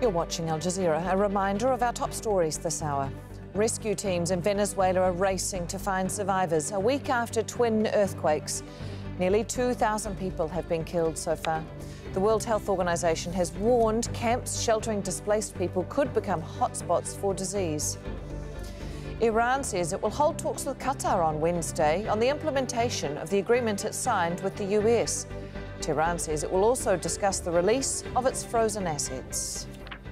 You're watching Al Jazeera. A reminder of our top stories this hour. Rescue teams in Venezuela are racing to find survivors a week after twin earthquakes. Nearly 2,000 people have been killed so far. The World Health Organization has warned camps sheltering displaced people could become hotspots for disease. Iran says it will hold talks with Qatar on Wednesday on the implementation of the agreement it signed with the US. Tehran says it will also discuss the release of its frozen assets.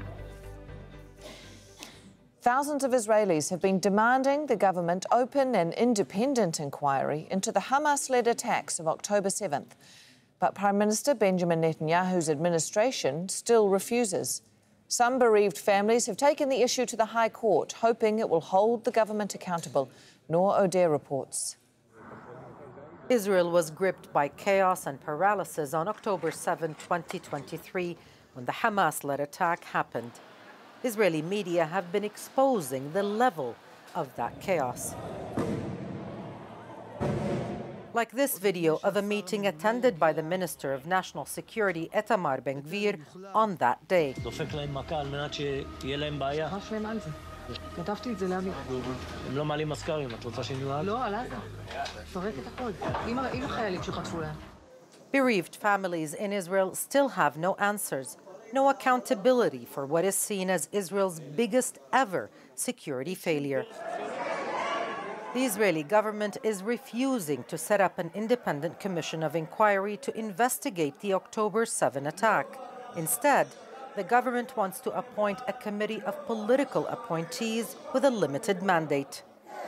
Thousands of Israelis have been demanding the government open an independent inquiry into the Hamas-led attacks of October 7th. But Prime Minister Benjamin Netanyahu's administration still refuses. Some bereaved families have taken the issue to the High Court, hoping it will hold the government accountable. Noor O'Dare reports. Israel was gripped by chaos and paralysis on October 7, 2023, when the Hamas-led attack happened. Israeli media have been exposing the level of that chaos. Like this video of a meeting attended by the Minister of National Security, Itamar Ben-Gvir, on that day. Bereaved families in Israel still have no answers, no accountability for what is seen as Israel's biggest ever security failure. The Israeli government is refusing to set up an independent commission of inquiry to investigate the October 7 attack. Instead, the government wants to appoint a committee of political appointees with a limited mandate.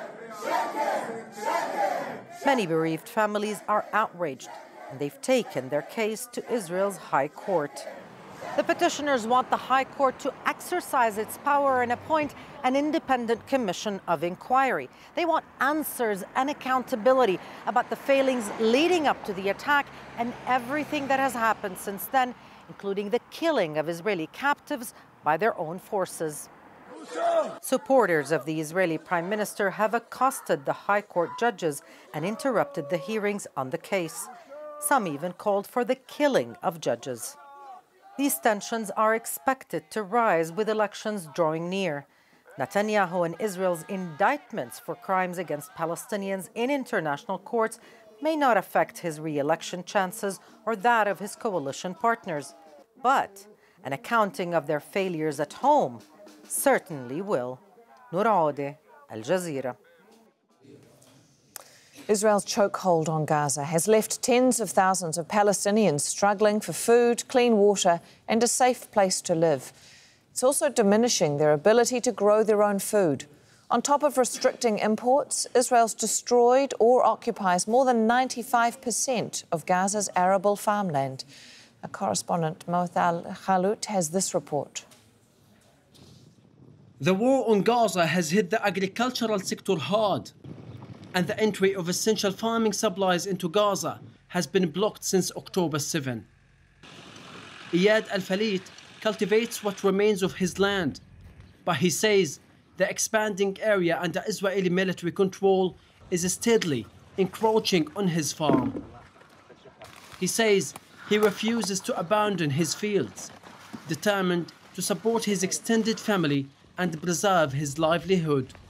Many bereaved families are outraged, and they've taken their case to Israel's High Court. The petitioners want the High Court to exercise its power and appoint an independent commission of inquiry. They want answers and accountability about the failings leading up to the attack and everything that has happened since then, including the killing of Israeli captives by their own forces. Supporters of the Israeli Prime Minister have accosted the High Court judges and interrupted the hearings on the case. Some even called for the killing of judges. These tensions are expected to rise with elections drawing near. Netanyahu and Israel's indictments for crimes against Palestinians in international courts may not affect his re-election chances or that of his coalition partners. But an accounting of their failures at home certainly will. Noor O'Dare, Al Jazeera. Israel's chokehold on Gaza has left tens of thousands of Palestinians struggling for food, clean water and a safe place to live. It's also diminishing their ability to grow their own food. On top of restricting imports, Israel's destroyed or occupies more than 95% of Gaza's arable farmland. Our correspondent Mouth Al-Khalout has this report. The war on Gaza has hit the agricultural sector hard, and the entry of essential farming supplies into Gaza has been blocked since October 7. Iyad Al-Falit cultivates what remains of his land, but he says the expanding area under Israeli military control is steadily encroaching on his farm. He says he refuses to abandon his fields, determined to support his extended family and preserve his livelihood.